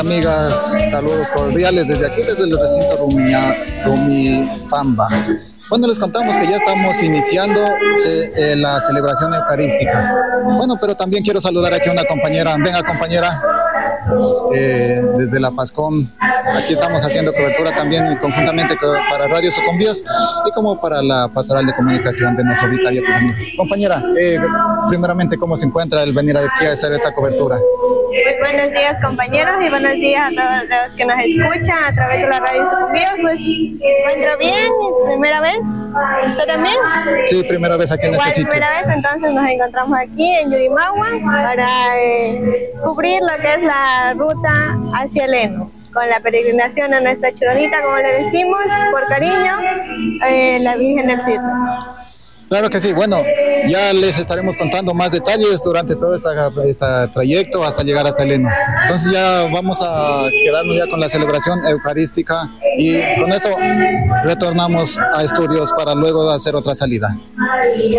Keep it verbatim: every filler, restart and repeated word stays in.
Amigas, saludos cordiales desde aquí, desde el recinto Rumia, Rumipamba. Bueno, les contamos que ya estamos iniciando eh, la celebración eucarística. Bueno, pero también quiero saludar aquí a una compañera. Venga, compañera, eh, desde la Pascom. Aquí estamos haciendo cobertura también conjuntamente para Radio Sucumbíos y como para la Pastoral de Comunicación de nuestro vicario. Compañera, eh, primeramente, ¿cómo se encuentra el venir aquí a hacer esta cobertura? Muy buenos días, compañeros, y buenos días a todos los que nos escuchan a través de la Radio Sucumbíos. Pues me encuentro bien, primera vez. ¿Usted también? Sí, primera vez aquí en Igual, este sitio. primera vez, entonces nos encontramos aquí en Yurimagua para eh, cubrir lo que es la ruta hacia el Eno, con la peregrinación a nuestra Chironita, como le decimos, por cariño, eh, la Virgen del Cisne. Claro que sí, bueno, ya les estaremos contando más detalles durante todo este trayecto hasta llegar hasta el Eno. Entonces ya vamos a quedarnos ya con la celebración eucarística y con esto retornamos a estudios para luego hacer otra salida.